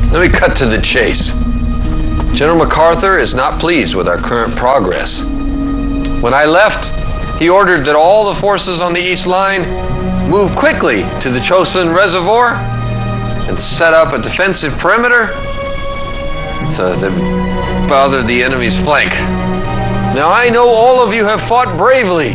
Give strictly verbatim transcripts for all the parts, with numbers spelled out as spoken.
Let me cut to the chase. General MacArthur is not pleased with our current progress. When I left, he ordered that all the forces on the East Line move quickly to the Chosin Reservoir and set up a defensive perimeter so that they bother the enemy's flank. Now I know all of you have fought bravely.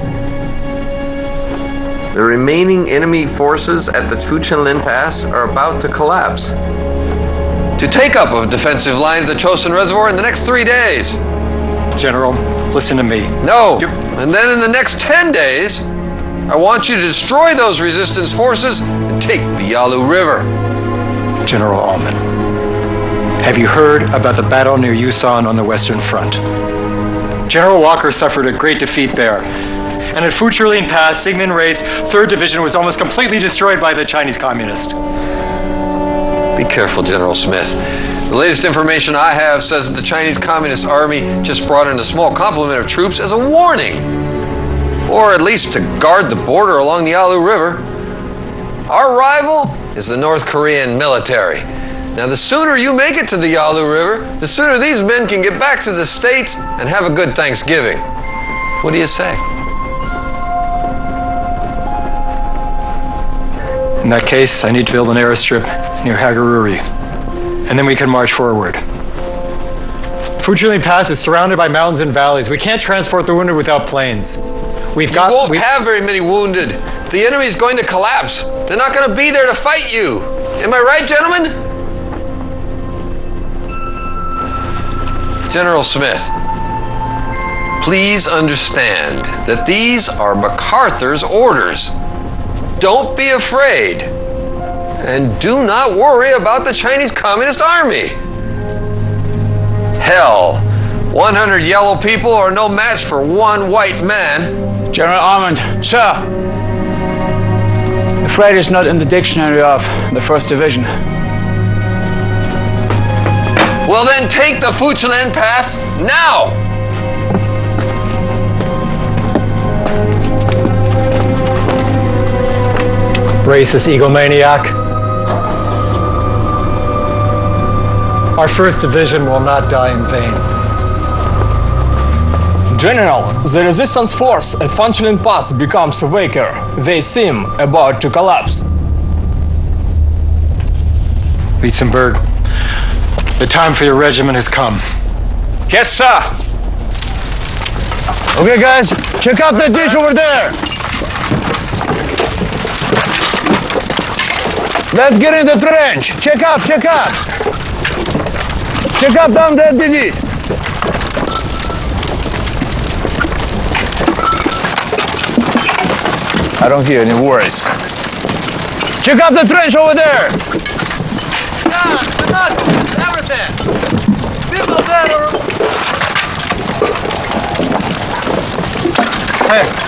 The remaining enemy forces at the Fuchenlin Pass are about to collapse. To take up a defensive line at the Chosin Reservoir in the next three days. General, listen to me. No. You're... And then in the next ten days, I want you to destroy those resistance forces and take the Yalu River. General Alman, have you heard about the battle near Yusan on the Western Front? General Walker suffered a great defeat there. And at Fuchenlin Pass, Syngman Ray's third Division was almost completely destroyed by the Chinese Communists. Be careful, General Smith. The latest information I have says that the Chinese Communist Army just brought in a small complement of troops as a warning, or at least to guard the border along the Yalu River. Our rival is the North Korean military. Now, the sooner you make it to the Yalu River, the sooner these men can get back to the States and have a good Thanksgiving. What do you say? In that case, I need to build an airstrip near Hagaruri, and then we can march forward. Fuchenlin Pass is surrounded by mountains and valleys. We can't transport the wounded without planes. We've got. You won't we've... have very many wounded. The enemy's going to collapse. They're not going to be there to fight you. Am I right, gentlemen? General Smith, please understand that these are MacArthur's orders. Don't be afraid. And do not worry about the Chinese Communist Army. Hell, one hundred yellow people are no match for one white man. General Armand, sir. Afraid it's not in the dictionary of the First Division. Well then take the Fuchenlin Pass now! Racist egomaniac. Our first division will not die in vain. General, the resistance force at Fuchenlin Pass becomes weaker. They seem about to collapse. Lietzenberg, the time for your regiment has come. Yes, sir. Okay, guys, check out that dish over there. Let's get in the trench. Check up, check up. Check up down that digit. I don't hear any words. Check up the trench over there. Yeah, the nuts, everything. People there are... Hey.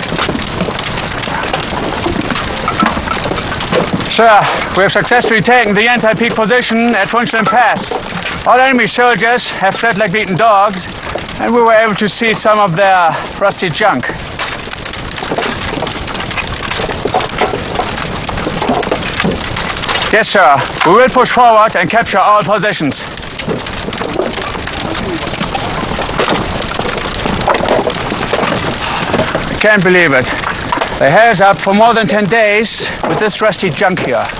Sir, we have successfully taken the anti-peak position at Fuchenlin Pass. All enemy soldiers have fled like beaten dogs, and we were able to see some of their rusty junk. Yes, sir. We will push forward and capture all positions. I can't believe it. They held up for more than ten days with this rusty junk here.